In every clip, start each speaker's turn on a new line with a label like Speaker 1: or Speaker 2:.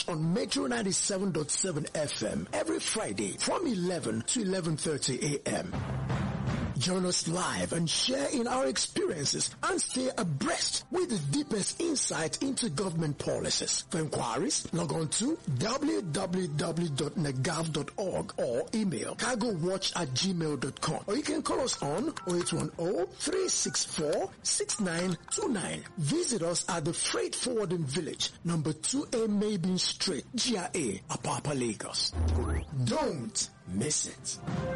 Speaker 1: on Metro 97.7 FM every Friday from 11 to 11:30 a.m. Join us live and share in our experiences and stay abreast with the deepest insight into government policies. For inquiries, log on to www.negav.org or email cargowatch@gmail.com, or you can call us on 0810-364-6929. Visit us at the Freight Forwarding Village, number 2A Mabin Street, GRA, Apapa, Lagos. Don't miss it.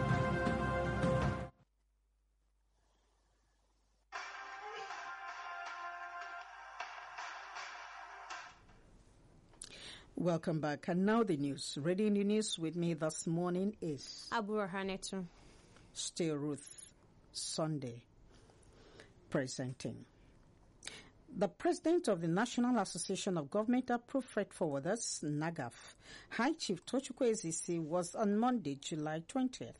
Speaker 2: Welcome back. And now the news. Reading the news with me this morning is
Speaker 3: Abu Rahanetu.
Speaker 2: Still Ruth Sunday presenting. The president of the National Association of Government Approved Freight Forwarders, NAGAF, High Chief Tochukwu Ezisi, was on Monday, July 20th,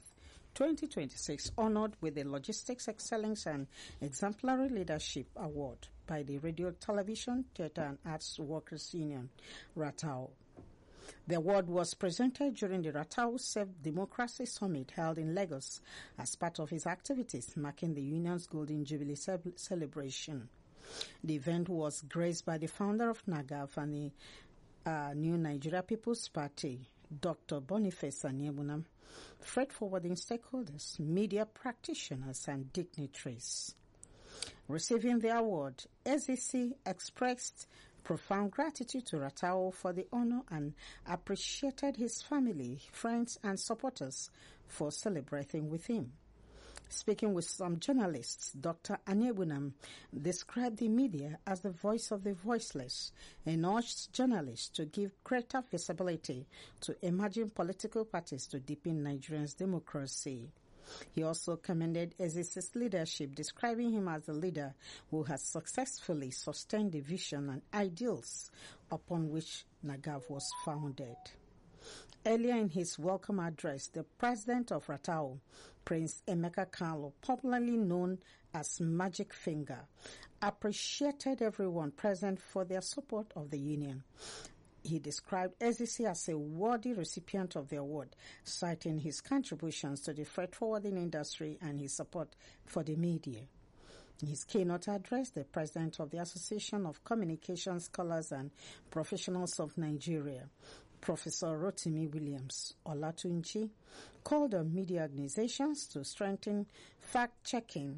Speaker 2: 2026, honored with the Logistics Excellence and Exemplary Leadership Award by the Radio, Television, Theatre and Arts Workers Union, RATAO. The award was presented during the RATAO Self-Democracy Summit held in Lagos as part of his activities marking the union's Golden Jubilee celebration. The event was graced by the founder of NAGAF and the New Nigeria People's Party, Dr. Boniface Anyebunam, freight forwarding stakeholders, media practitioners, and dignitaries. Receiving the award, SEC expressed profound gratitude to RATAO for the honor and appreciated his family, friends, and supporters for celebrating with him. Speaking with some journalists, Dr. Anyebunam described the media as the voice of the voiceless and urged journalists to give greater visibility to emerging political parties to deepen Nigerians' democracy. He also commended Ezisi's leadership, describing him as a leader who has successfully sustained the vision and ideals upon which NAGAF was founded. Earlier in his welcome address, the president of RATAO, Prince Emeka Kalu, popularly known as Magic Finger, appreciated everyone present for their support of the union. He described Ezisi as a worthy recipient of the award, citing his contributions to the freight forwarding industry and his support for the media. In his keynote address, the president of the Association of Communication Scholars and Professionals of Nigeria, Professor Rotimi Williams Olatunji, called on media organizations to strengthen fact-checking,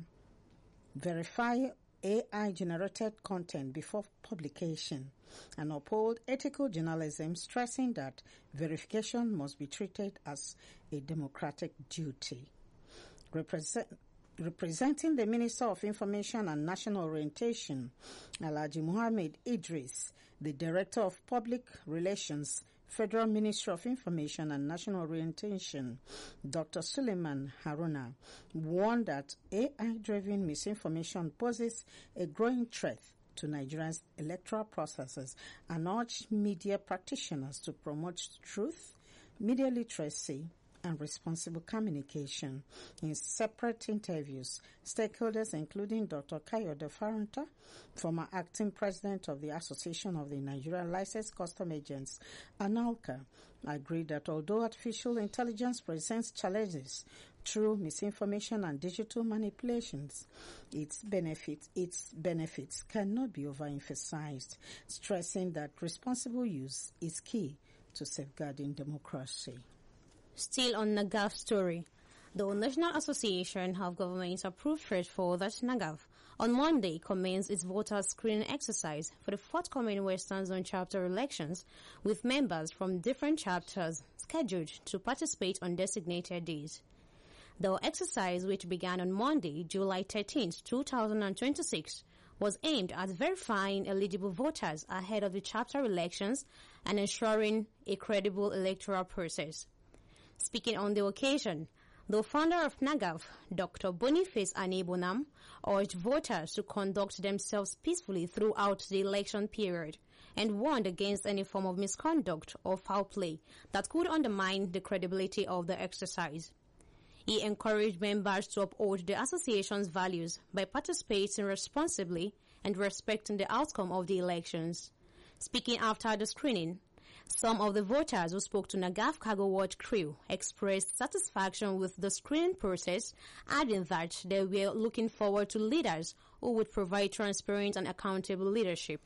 Speaker 2: verify AI-generated content before publication, and uphold ethical journalism, stressing that verification must be treated as a democratic duty. Representing the Minister of Information and National Orientation, Alhaji Muhammad Idris, the Director of Public Relations, Federal Ministry of Information and National Orientation, Dr. Suleiman Haruna, warned that AI-driven misinformation poses a growing threat to Nigeria's electoral processes and urged media practitioners to promote truth, media literacy, and responsible communication. In separate interviews, stakeholders including Dr. Kayode Faranta, former acting president of the Association of the Nigerian Licensed Custom Agents, ANALCA, agreed that although artificial intelligence presents challenges through misinformation and digital manipulations, its benefits cannot be overemphasized, stressing that responsible use is key to safeguarding democracy.
Speaker 3: Still on NAGAF story, the National Association of Government Approved Freight Forwarders, NAGAF, on Monday commenced its voter screening exercise for the forthcoming Western Zone chapter elections, with members from different chapters scheduled to participate on designated days. The exercise, which began on Monday, July 13, 2026, was aimed at verifying eligible voters ahead of the chapter elections and ensuring a credible electoral process. Speaking on the occasion, the founder of NAGAF, Dr. Boniface Anyebunam, urged voters to conduct themselves peacefully throughout the election period and warned against any form of misconduct or foul play that could undermine the credibility of the exercise. He encouraged members to uphold the association's values by participating responsibly and respecting the outcome of the elections. Speaking after the screening, Some of the voters who spoke to NAGAF Cargo Watch crew expressed satisfaction with the screening process, adding that they were looking forward to leaders who would provide transparent and accountable leadership.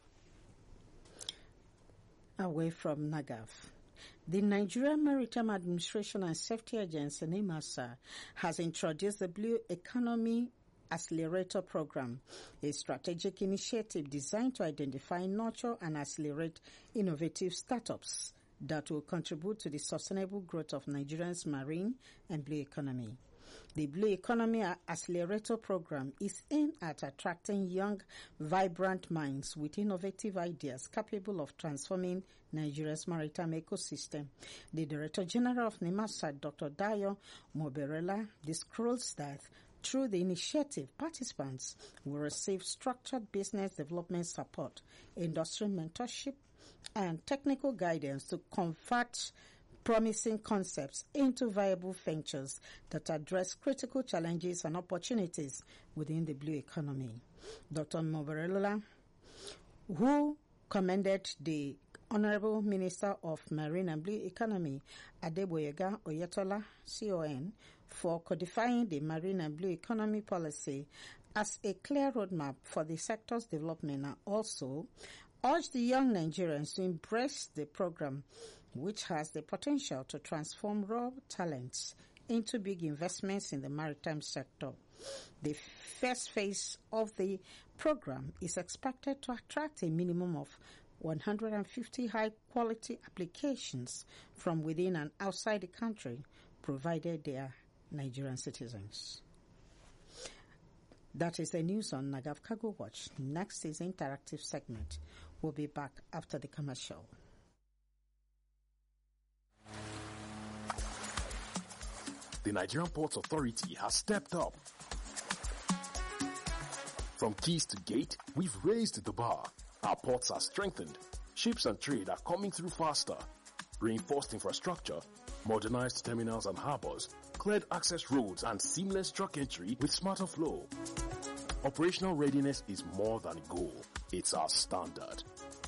Speaker 2: Away from NAGAF. The Nigerian Maritime Administration and Safety Agency, NIMASA, has introduced the Blue Economy Accelerator Program, a strategic initiative designed to identify, nurture, and accelerate innovative startups that will contribute to the sustainable growth of Nigeria's marine and blue economy. The Blue Economy Accelerator Program is aimed at attracting young, vibrant minds with innovative ideas capable of transforming Nigeria's maritime ecosystem. The Director General of NIMASA, Dr. Dayo Moberela, disclosed that through the initiative, participants will receive structured business development support, industry mentorship, and technical guidance to convert promising concepts into viable ventures that address critical challenges and opportunities within the blue economy. Dr. Moberela, who commended the Honorable Minister of Marine and Blue Economy, Adeboyega Oyetola, CON, for codifying the marine and blue economy policy as a clear roadmap for the sector's development, and also urged the young Nigerians to embrace the program, which has the potential to transform raw talents into big investments in the maritime sector. The first phase of the program is expected to attract a minimum of 150 high-quality applications from within and outside the country, provided they are Nigerian citizens. That is the news on NAGAF Cargo Watch. Next is the interactive segment. We'll be back after the commercial.
Speaker 4: The Nigerian Ports Authority has stepped up. From keys to gate, we've raised the bar. Our ports are strengthened. Ships and trade are coming through faster. Reinforced infrastructure, modernized terminals and harbors, cleared access roads and seamless truck entry with smarter flow. Operational readiness is more than a goal. It's our standard.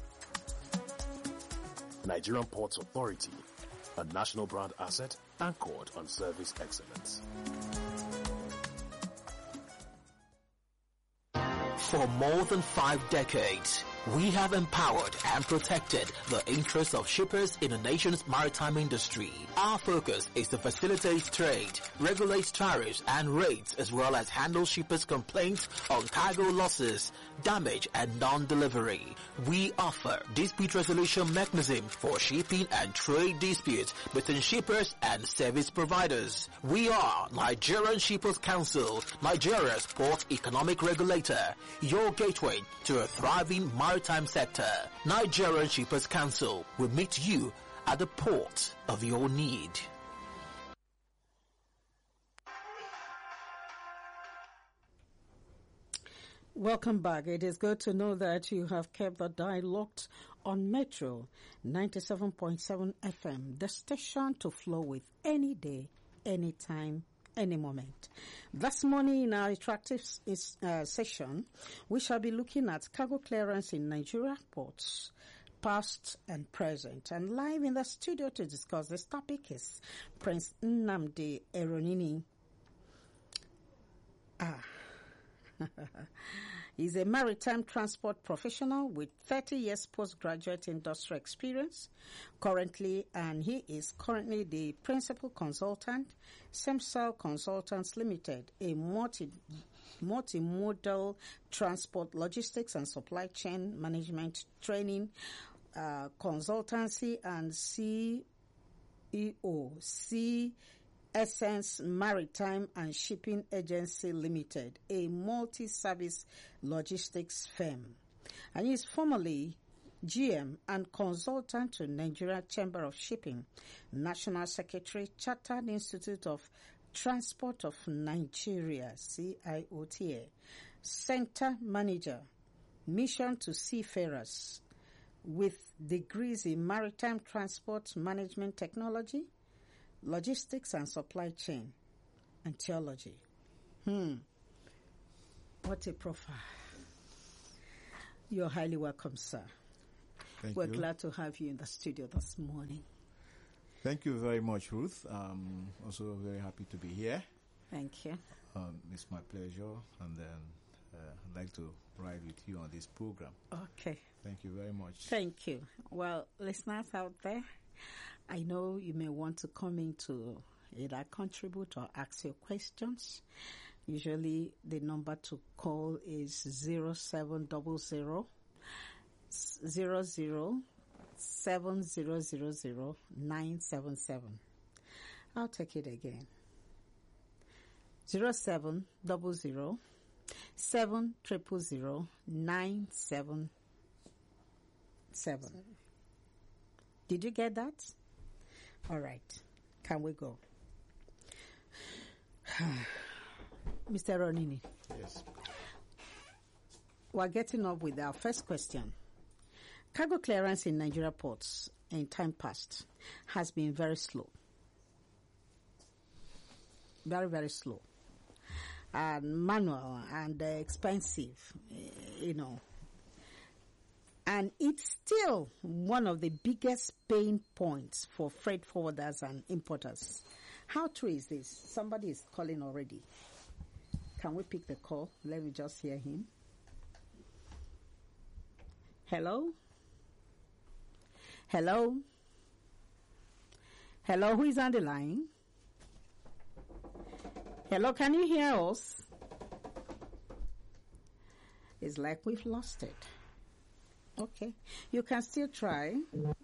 Speaker 4: Nigerian Ports Authority, a national brand asset anchored on service excellence.
Speaker 5: For more than 5 decades, we have empowered and protected the interests of shippers in the nation's maritime industry. Our focus is to facilitate trade, regulate tariffs and rates, as well as handle shippers' complaints on cargo losses, damage and non-delivery. We offer dispute resolution mechanism for shipping and trade disputes between shippers and service providers. We are Nigerian Shippers Council, Nigeria's port economic regulator, your gateway to a thriving maritime sector. Nigerian Shippers Council will meet you at the port of your need.
Speaker 2: Welcome back. It is good to know that you have kept the dial locked on Metro 97.7 FM, the station to flow with any day, anytime, any moment. This morning in our attractive session, we shall be looking at cargo clearance in Nigeria ports, past and present. And live in the studio to discuss this topic is Prince Nnamdi Eronini. He's a maritime transport professional with 30 years postgraduate industry experience and he is currently the principal consultant, Semsal Consultants Limited, a multimodal transport logistics and supply chain management training, consultancy and CEO, Essence Maritime and Shipping Agency Limited, a multi-service logistics firm. And he is formerly GM and consultant to Nigeria Chamber of Shipping, National Secretary, Chartered Institute of Transport of Nigeria, CIOTA, Center Manager, Mission to Seafarers, with degrees in Maritime Transport Management Technology, Logistics and Supply Chain, and Theology. What a profile. You're highly welcome, sir. We're
Speaker 6: you.
Speaker 2: glad to have you in the studio this morning.
Speaker 6: Thank you very much, Ruth. Also very happy to be here.
Speaker 2: Thank you.
Speaker 6: It's my pleasure, and then I'd like to ride with you on this program.
Speaker 2: Okay.
Speaker 6: Thank you very much.
Speaker 2: Thank you. Well, listeners out there, I know you may want to come in to either contribute or ask your questions. Usually the number to call is 0700 00700977. I'll take it again. 0700 7000977. Did you get that? All right. Can we go? Mr. Ronini.
Speaker 6: Yes.
Speaker 2: We're getting up with our first question. Cargo clearance in Nigeria ports in time past has been very slow. Very, very slow. And manual and expensive, And it's still one of the biggest pain points for freight forwarders and importers. How true is this? Somebody is calling already. Can we pick the call? Let me just hear him. Hello? Hello? Hello, who is on the line? Hello, can you hear us? It's like we've lost it. Okay. You can still try.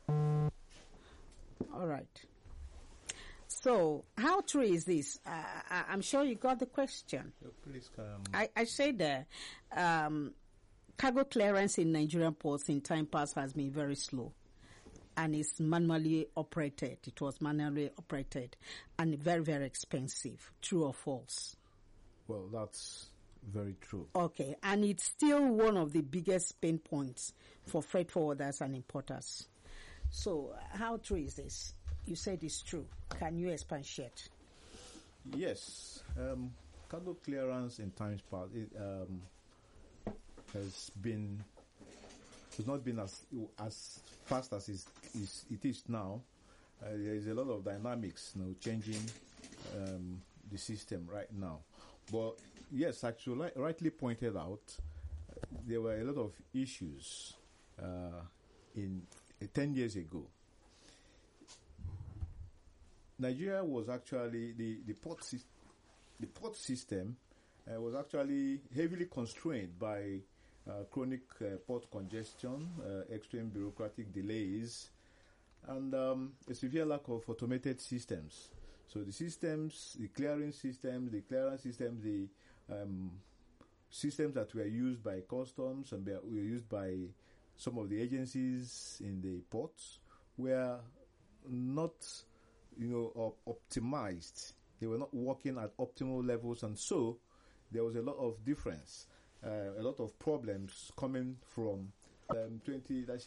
Speaker 2: All right. So, how true is this? I'm sure you got the question.
Speaker 6: Please,
Speaker 2: I said cargo clearance in Nigerian ports in time past has been very slow. And it's manually operated. It was manually operated and very, very expensive. True or false?
Speaker 6: Well, that's very true.
Speaker 2: Okay. And it's still one of the biggest pain points for freight forwarders and importers. So how true is this? You said it's true. Can you expatiate?
Speaker 6: Yes. Cargo clearance in times past has not been as fast as it is now. There is a lot of dynamics changing the system right now. But yes, actually, rightly pointed out, there were a lot of issues in 10 years ago. Nigeria was actually the port system was actually heavily constrained by chronic port congestion, extreme bureaucratic delays, and a severe lack of automated systems. So the systems, the clearance systems, the systems that were used by customs and were used by some of the agencies in the ports were not, optimized. They were not working at optimal levels, and so there was a lot of difference. A lot of problems coming from